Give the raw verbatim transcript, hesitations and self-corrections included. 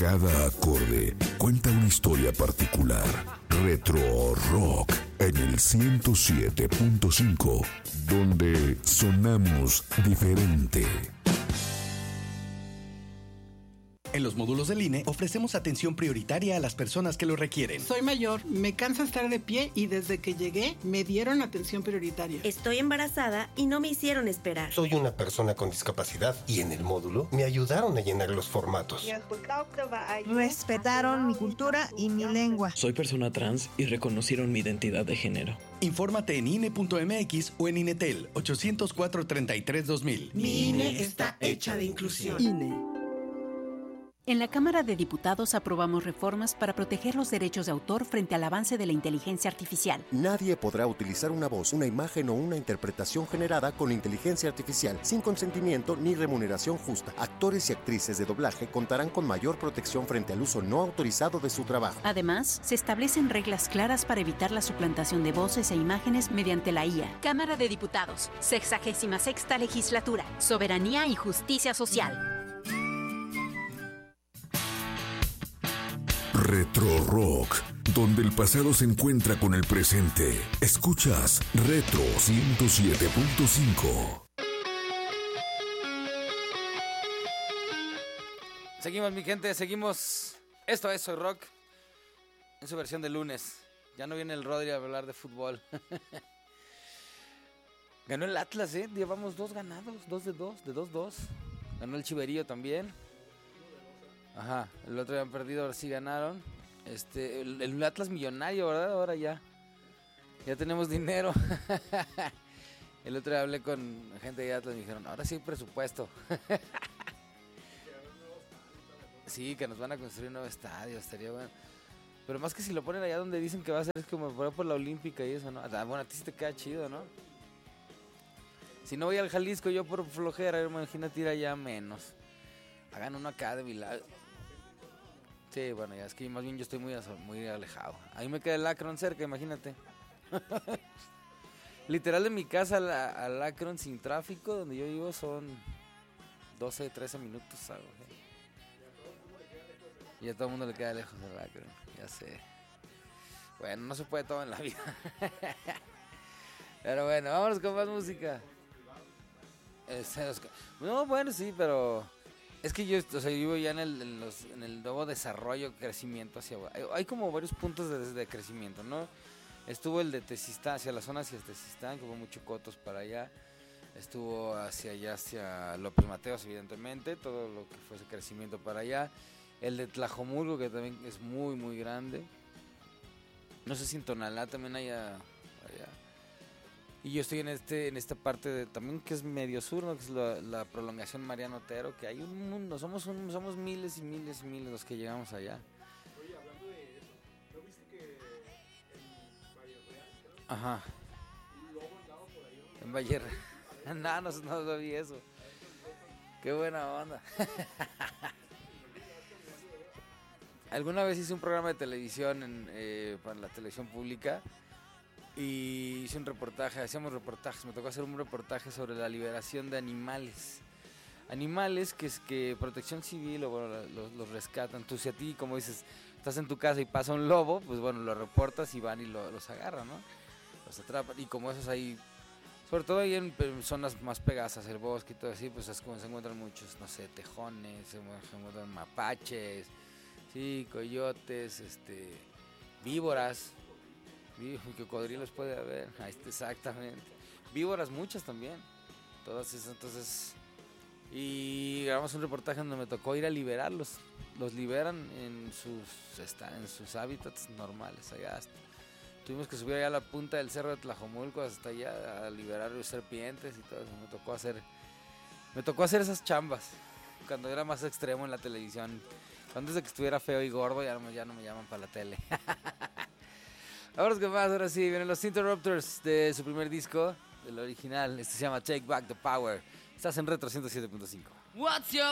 Cada acorde cuenta una historia particular. Retro Rock en el ciento siete punto cinco, donde sonamos diferente. En los módulos del I N E ofrecemos atención prioritaria a las personas que lo requieren. Soy mayor, me cansa estar de pie y desde que llegué me dieron atención prioritaria. Estoy embarazada y no me hicieron esperar. Soy una persona con discapacidad y en el módulo me ayudaron a llenar los formatos. Respetaron mi cultura y mi lengua. Soy persona trans y reconocieron mi identidad de género. Infórmate en I N E punto M X o en INETEL ochocientos cuatro, treinta y tres, dos mil. Mi I N E está hecha de inclusión. I N E. En la Cámara de Diputados aprobamos reformas para proteger los derechos de autor frente al avance de la inteligencia artificial. Nadie podrá utilizar una voz, una imagen o una interpretación generada con inteligencia artificial sin consentimiento ni remuneración justa. Actores y actrices de doblaje contarán con mayor protección frente al uso no autorizado de su trabajo. Además, se establecen reglas claras para evitar la suplantación de voces e imágenes mediante la I A. Cámara de Diputados, sexagésima sexta legislatura, soberanía y justicia social. Retro Rock, donde el pasado se encuentra con el presente. Escuchas Retro ciento siete punto cinco. Seguimos, mi gente, seguimos. Esto es Soy Rock en su versión de lunes. Ya no viene el Rodri a hablar de fútbol. Ganó el Atlas, ¿eh? Llevamos dos ganados, dos de dos, de dos dos. Ganó el Chiverío también. Ajá, el otro día han perdido, ahora sí ganaron. Este, el, el Atlas millonario, ¿verdad? Ahora ya. Ya tenemos dinero. El otro día hablé con gente de Atlas y me dijeron, ahora sí hay presupuesto. Sí, que nos van a construir un nuevo estadio, estaría bueno. Pero más que si lo ponen allá donde dicen que va a ser, es como por, por la Olímpica y eso, ¿no? Ah, bueno, a ti sí te queda chido, ¿no? Si no voy al Jalisco yo por flojera, imagínate ir allá menos. Hagan uno acá de mi lado. Sí, bueno, ya es que más bien yo estoy muy, muy alejado. Ahí me queda el Akron cerca, imagínate. Literal de mi casa al, al Akron sin tráfico, donde yo vivo, son doce, trece minutos, ¿sabes? Y a todo el mundo le queda lejos el Akron, ya sé. Bueno, no se puede todo en la vida. Pero bueno, vámonos con más música. No, bueno, sí, pero... Es que yo, o sea, vivo ya en el, en, los, en el nuevo desarrollo, crecimiento hacia abajo. Hay, hay como varios puntos de, de crecimiento, ¿no? Estuvo el de Tezistán, hacia la zona hacia Tezistán, que hubo mucho cotos para allá. Estuvo hacia allá, hacia López Mateos, evidentemente, todo lo que fue ese crecimiento para allá. El de Tlajomulco, que también es muy, muy grande. No sé si en Tonalá también haya... allá. Y yo estoy en este en esta parte de también que es medio sur, ¿no? Que es la, la prolongación Mariano Otero, que hay un mundo, somos un, somos miles y miles y miles los que llegamos allá. Oye, hablando de eso, ¿no viste que en Valle Real? Ajá. Un lobo andaba por ahí, ¿no? En Valle Real. No, no, no sabía eso. Qué buena onda. Alguna vez hice un programa de televisión en, eh, para la televisión pública. Y hice un reportaje, hacíamos reportajes, me tocó hacer un reportaje sobre la liberación de animales. Animales que es que Protección Civil o bueno, los, los rescatan. Tú si a ti, como dices, estás en tu casa y pasa un lobo, pues bueno, lo reportas y van y lo, los agarran, ¿no? Los atrapan. Y como esos ahí, sobre todo ahí en, en zonas más pegadas hacia el bosque y todo así, pues es como se encuentran muchos, no sé, tejones, se encuentran mapaches, sí, coyotes, este, víboras. Cocodrilos puede haber, ahí está, exactamente. Víboras muchas también, todas esas, entonces. Y grabamos un reportaje donde me tocó ir a liberarlos. Los liberan en sus está, en sus hábitats normales, allá hasta. Tuvimos que subir allá a la punta del cerro de Tlajomulco hasta allá a liberar los serpientes y todo eso. Me tocó hacer, me tocó hacer esas chambas cuando era más extremo en la televisión. Antes de que estuviera feo y gordo ya no, ya no me llaman para la tele. Ahora que más, ahora sí, vienen los Interrupters de su primer disco, del original. Este se llama Take Back the Power. Estás en Retro ciento siete punto cinco. What's your